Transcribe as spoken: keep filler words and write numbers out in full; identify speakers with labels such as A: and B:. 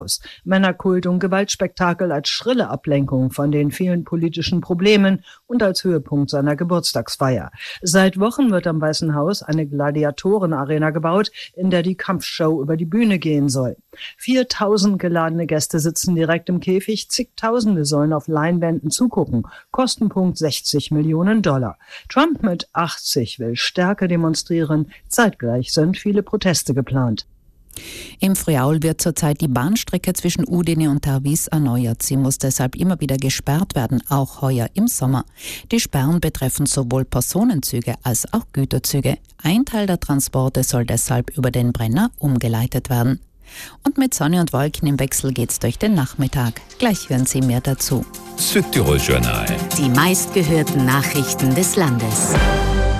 A: Männerkult und Gewaltspektakel als schrille Ablenkung von den vielen politischen Problemen und als Höhepunkt seiner Geburtstagsfeier. Seit Wochen wird am Weißen Haus eine Gladiatorenarena gebaut, in der die Kampfshow über die Bühne gehen soll. viertausend geladene Gäste sitzen direkt im Käfig, zigtausende sollen auf Leinwänden zugucken. Kostenpunkt sechzig Millionen Dollar. Trump mit achtzig will Stärke demonstrieren, zeitgleich sind viele Proteste geplant.
B: Im Friaul wird zurzeit die Bahnstrecke zwischen Udine und Tarvis erneuert. Sie muss deshalb immer wieder gesperrt werden, auch heuer im Sommer. Die Sperren betreffen sowohl Personenzüge als auch Güterzüge. Ein Teil der Transporte soll deshalb über den Brenner umgeleitet werden. Und mit Sonne und Wolken im Wechsel geht's durch den Nachmittag. Gleich hören Sie mehr dazu.
C: Südtirol Journal.
D: Die meistgehörten Nachrichten des Landes.